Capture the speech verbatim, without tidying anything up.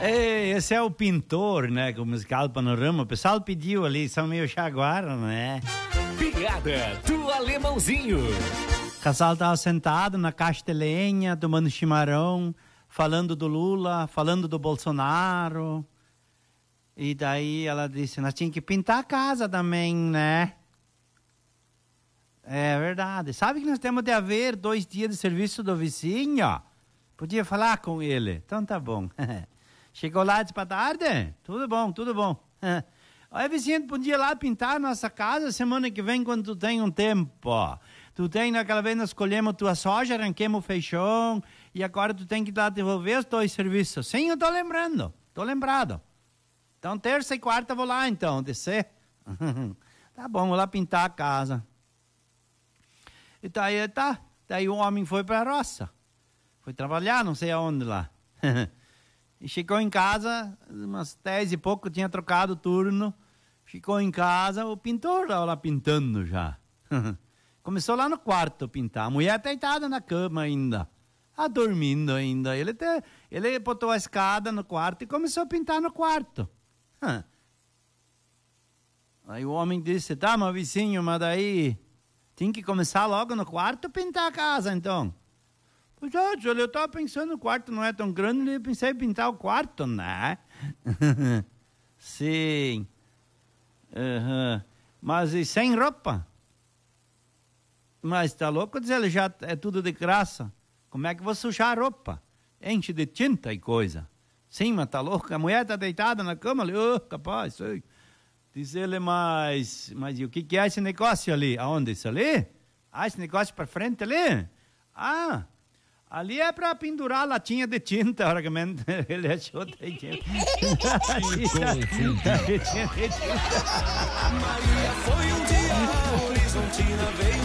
Ei, esse é o pintor, né? Com o musical Panorama. O pessoal pediu ali, são meio jaguara, né? Piada do Alemãozinho. O casal tava sentado na caixa de lenha, tomando chimarrão, falando do Lula, falando do Bolsonaro. E daí ela disse, nós tínhamos que pintar a casa também, né? É verdade. Sabe que nós temos de haver dois dias de serviço do vizinho? Podia falar com ele. Então tá bom. Chegou lá e disse, boa tarde. Tudo bom, tudo bom. Olha, vizinho, podia ir lá pintar a nossa casa semana que vem quando tu tem um tempo. Tu tem, naquela vez nós escolhemos tua soja, arranquemos o feijão e agora tu tem que ir lá devolver os dois serviços. Sim, eu tô lembrando. Tô lembrado. Então terça e quarta eu vou lá então, descer. Tá bom, vou lá pintar a casa. E daí, tá. Daí o homem foi pra roça. Foi trabalhar, não sei aonde lá. E chegou em casa, umas dez e pouco, tinha trocado o turno. Ficou em casa, o pintor estava lá pintando já. Começou lá no quarto a pintar. A mulher deitada na cama ainda. Ah, dormindo ainda. Ele, te, ele botou a escada no quarto e começou a pintar no quarto. Aí o homem disse, tá, mas vizinho, mas daí tem que começar logo no quarto a pintar a casa, então. Pois é, eu estava pensando, o quarto não é tão grande, eu pensei em pintar o quarto, né? Sim. Uhum. Mas e sem roupa? Mas tá louco dizer, ele já é tudo de graça. Como é que vou sujar a roupa? Enche de tinta e coisa. Sim, mas tá louco? A mulher tá deitada na cama ali, oh, capaz, sei. Diz ele, mas, mas e o que que é esse negócio ali? Aonde? Isso ali? Ah, esse negócio para frente ali? Ah, ali é para pendurar a latinha de tinta, argumento. Ele achou que tinha. Maria foi um dia, Horizontina veio.